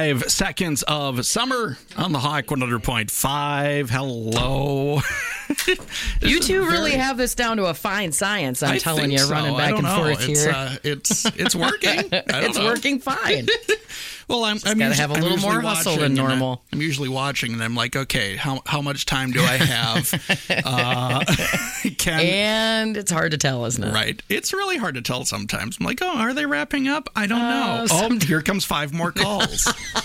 5 seconds of summer on the Hawk 100.5. Hello. You two really have this down to a fine science, I'm telling you, running back and forth here. It's working. It's working fine. Well, I'm got to have a little more hustle than normal. I'm usually watching and I'm like, okay, how much time do I have? And it's hard to tell, isn't it? Right. It's really hard to tell sometimes. I'm like, oh, are they wrapping up? I don't know. Here comes 5 more calls.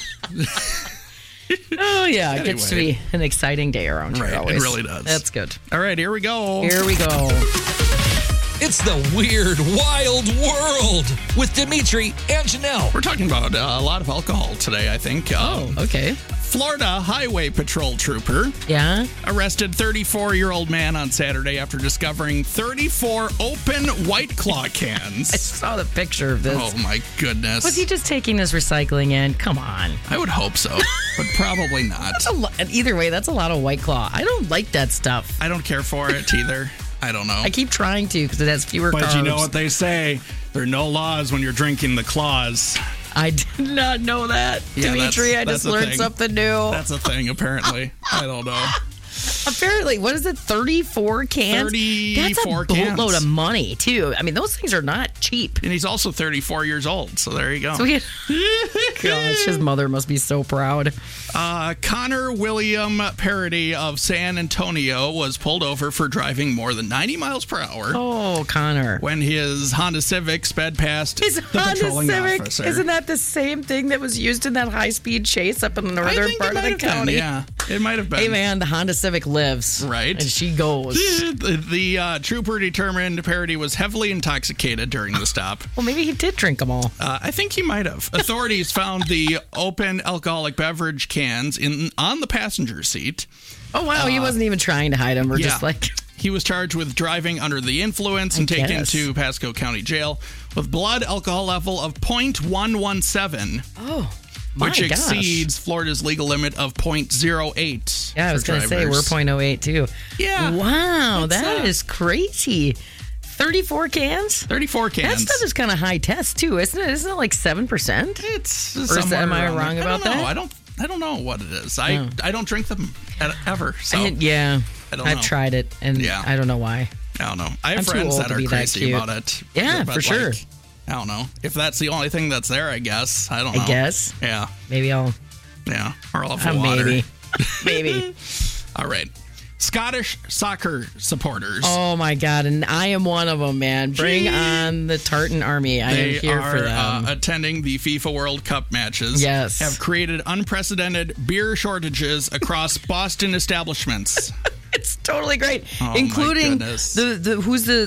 Oh, yeah. It gets to be an exciting day around here always. It really does. That's good. All right, here we go. Here we go. It's the weird, wild world with Dimitri and Janelle. We're talking about a lot of alcohol today, I think. Okay. Florida Highway Patrol trooper arrested 34-year-old man on Saturday after discovering 34 open White Claw cans. I saw the picture of this. Oh, my goodness. Was he just taking his recycling in? Come on. I would hope so, but probably not. Either way, that's a lot of White Claw. I don't like that stuff. I don't care for it either. I don't know. I keep trying to because it has fewer carbs. But you know what they say? There are no laws when you're drinking the claws. I did not know that, Dimitri. I just learned something new. That's a thing, apparently. I don't know. Apparently, what is it? 34 cans? 34 That's a boatload of money, too. I mean, those things are not cheap. And he's also 34 years old, so there you go. So gosh, his mother must be so proud. Connor William Parody of San Antonio was pulled over for driving more than 90 miles per hour. Oh, Connor. When his Honda Civic sped past the patrolling officer. Isn't that the same thing that was used in that high-speed chase up in the northern part of the county? It might have been. Hey, man, the Honda Civic lives. Right. And she goes. The trooper determined Parody was heavily intoxicated during the stop. Well, maybe he did drink them all. I think he might have. Authorities found the open alcoholic beverage cans on the passenger seat. Oh, wow. He wasn't even trying to hide them. We're just like... He was charged with driving under the influence and taken to Pasco County Jail with blood alcohol level of 0.117. Oh, my which exceeds Florida's legal limit of 0.08. Yeah, I was going to say we're 0.08 too. Yeah. Wow, that is crazy. 34 cans? 34 cans. That stuff is kind of high test too, isn't it? Isn't it like 7%? It's am I wrong about that? I don't know what it is. I don't drink them ever. So I don't know. I've tried it, and I don't know why. I don't know. I have friends that are crazy about it. Yeah, for sure. I don't know. If that's the only thing that's there, I guess. I don't know. I guess. Yeah. Maybe I'll... Yeah. Or I'll have water. Maybe. All right. Scottish soccer supporters. Oh, my God. And I am one of them, man. Bring on the Tartan Army. I am here for them. Attending the FIFA World Cup matches. Yes. Have created unprecedented beer shortages across Boston establishments. It's totally great, oh, including who's the